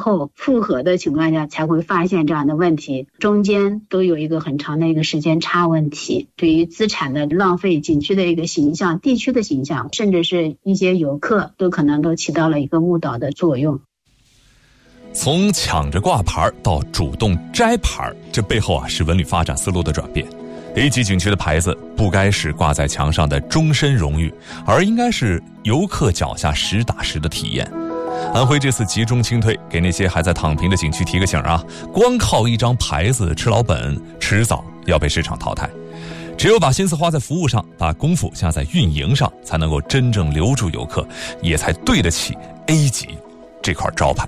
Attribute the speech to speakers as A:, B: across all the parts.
A: 后复核的情况下才会发现这样的问题，中间都有一个很长的一个时间差问题，对于资产的浪费、景区的一个形象、地区的形象，甚至是一些游客都可能都起到了一个误导的作用。
B: 从抢着挂牌到主动摘牌，这背后是文旅发展思路的转变。A 级景区的牌子不该是挂在墙上的终身荣誉，而应该是游客脚下实打实的体验。安徽这次集中清退，给那些还在躺平的景区提个醒啊，光靠一张牌子吃老本，迟早要被市场淘汰。只有把心思花在服务上，把功夫下在运营上，才能够真正留住游客，也才对得起 A 级这块招牌。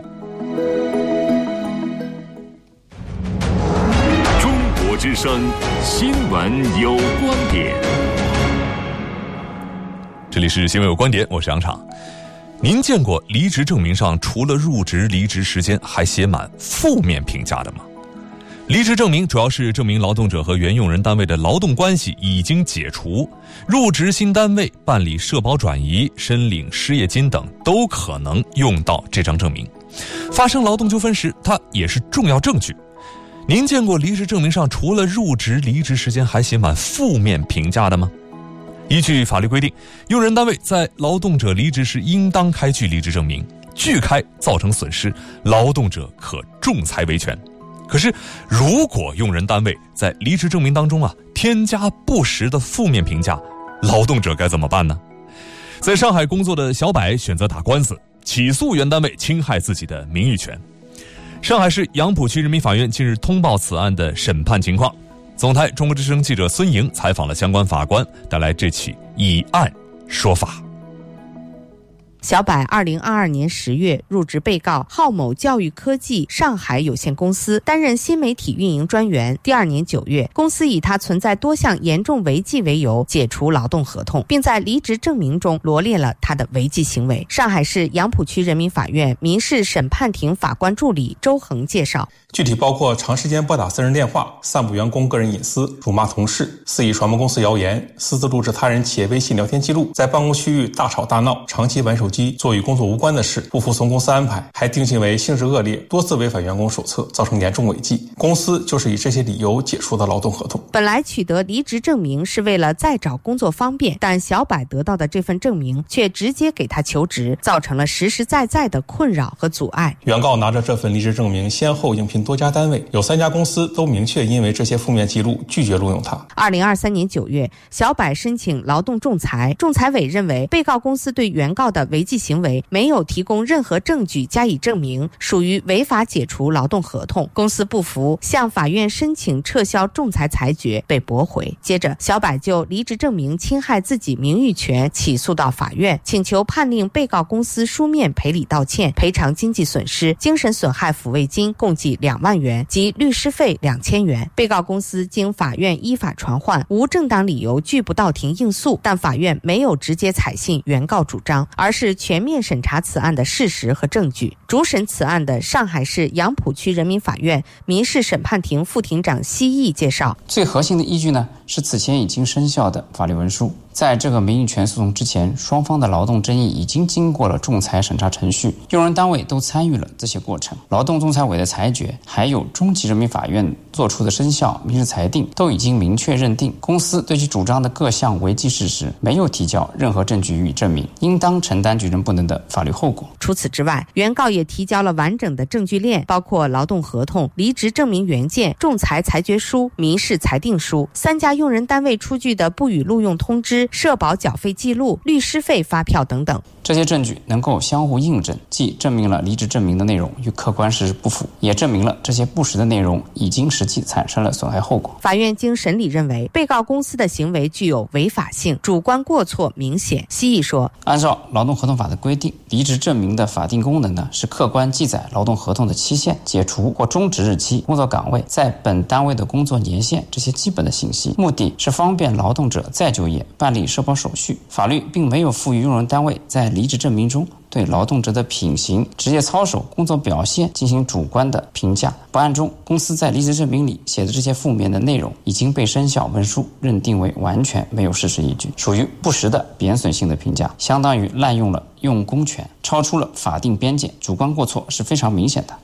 C: 中国之声新闻有观点，
B: 这里是新闻有观点，我是杨昶。您见过离职证明上除了入职、离职时间还写满负面评价的吗？离职证明主要是证明劳动者和原用人单位的劳动关系已经解除，入职新单位、办理社保转移、申领失业金等都可能用到这张证明。发生劳动纠纷时，它也是重要证据。您见过离职证明上除了入职、离职时间还写满负面评价的吗？依据法律规定，用人单位在劳动者离职时应当开具离职证明，拒开造成损失，劳动者可仲裁维权。可是如果用人单位在离职证明当中添加不实的负面评价，劳动者该怎么办呢？在上海工作的小柏选择打官司，起诉原单位侵害自己的名誉权。上海市杨浦区人民法院近日通报此案的审判情况。总台中国之声记者孙莹采访了相关法官，带来这起以案说法。
D: 小柏2022年10月入职被告浩某教育科技上海有限公司，担任新媒体运营专员。第二年9月，公司以他存在多项严重违纪为由解除劳动合同，并在离职证明中罗列了他的违纪行为。上海市杨浦区人民法院民事审判庭法官助理周恒介绍，
E: 具体包括长时间拨打私人电话、散布员工个人隐私、辱骂同事、肆意传播公司谣言、私自录制他人企业微信聊天记录、在办公区域大吵大闹、长期玩手机、做与工作无关的事、不服从公司安排，还定性为性质恶劣、多次违反员工手册，造成严重违纪。公司就是以这些理由解除的劳动合同。
D: 本来取得离职证明是为了再找工作方便，但小柏得到的这份证明却直接给他求职，造成了实实在在的困扰和阻碍。
E: 原告拿着这份离职证明先后应聘多家单位，有3家公司都明确因为这些负面记录拒绝录用他。
D: 2023年9月，小柏申请劳动仲裁，仲裁委认为被告公司对原告的违纪行为没有提供任何证据加以证明，属于违法解除劳动合同。公司不服，向法院申请撤销仲裁裁决，被驳回。接着，小柏就离职证明侵害自己名誉权起诉到法院，请求判令被告公司书面赔礼道歉，赔偿经济损失、精神损害抚慰金共计2万元及律师费2000元。被告公司经法院依法传唤，无正当理由拒不到庭应诉，但法院没有直接采信原告主张，而是全面审查此案的事实和证据。主审此案的上海市杨浦区人民法院民事审判庭副庭长奚毅介绍，
F: 最核心的依据呢，是此前已经生效的法律文书。在这个名誉权诉讼之前，双方的劳动争议已经经过了仲裁审查程序，用人单位都参与了这些过程。劳动仲裁委的裁决，还有中级人民法院作出的生效民事裁定，都已经明确认定公司对其主张的各项违纪事实没有提交任何证据予以证明，应当承担举证不能的法律后果。
D: 除此之外，原告也提交了完整的证据链，包括劳动合同、离职证明原件、仲裁裁决书、民事裁定书、3家用人单位出具的不予录用通知、社保缴费记录、律师费发票等等。
F: 这些证据能够相互印证，既证明了离职证明的内容与客观事实不符，也证明了这些不实的内容已经实际产生了损害后果。
D: 法院经审理认为，被告公司的行为具有违法性，主观过错明显。奚毅说，
F: 按照劳动合同法的规定，离职证明的法定功能呢，是客观记载劳动合同的期限、解除或终止日期、工作岗位、在本单位的工作年限这些基本的信息，目的是方便劳动者再就业、办理社保手续。法律并没有赋予用人单位在离职证明中对劳动者的品行、职业操守、工作表现进行主观的评价。本案中，公司在离职证明里写的这些负面的内容已经被生效文书认定为完全没有事实依据，属于不实的贬损性的评价，相当于滥用了用工权，超出了法定边界，主观过错是非常明显的。